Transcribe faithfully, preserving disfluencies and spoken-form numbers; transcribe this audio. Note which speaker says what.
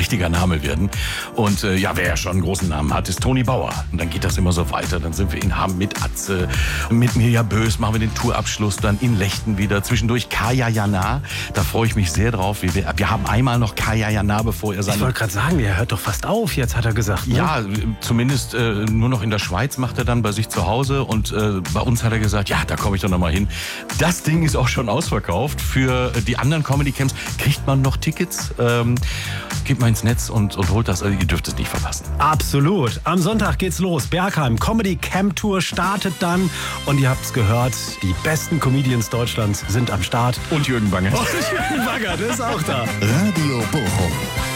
Speaker 1: richtiger Name werden. Und äh, ja, wer ja schon einen großen Namen hat, ist Toni Bauer. Und dann geht das immer so weiter. Dann sind wir in Hamm mit Atze, mit Mirja Bös, machen wir den Tourabschluss, dann in Lechten wieder. Zwischendurch Kaya Jana. Da freue ich mich sehr drauf. Wir, wir haben einmal noch Kaya Jana, bevor er seine...
Speaker 2: Ich wollte gerade sagen, der hört doch fast auf, jetzt hat er gesagt. Ne?
Speaker 1: Ja, zumindest äh, nur noch in der Schweiz macht er dann bei sich zu Hause. Und äh, bei uns hat er gesagt, ja, da komme ich doch noch mal hin. Das Ding ist auch schon ausverkauft. Für die anderen Comedy Camps kriegt man noch Tickets. Ähm, geht mal ins Netz und, und holt das. Also ihr dürft es nicht verpassen.
Speaker 2: Absolut. Am Sonntag geht's los. Bergheim Comedy Camp Tour startet dann. Und ihr habt's gehört, die besten Comedians Deutschlands sind am Start.
Speaker 1: Und Jürgen Wanger.
Speaker 2: Und Jürgen Wanger, der ist auch da.
Speaker 3: Radio Bochum.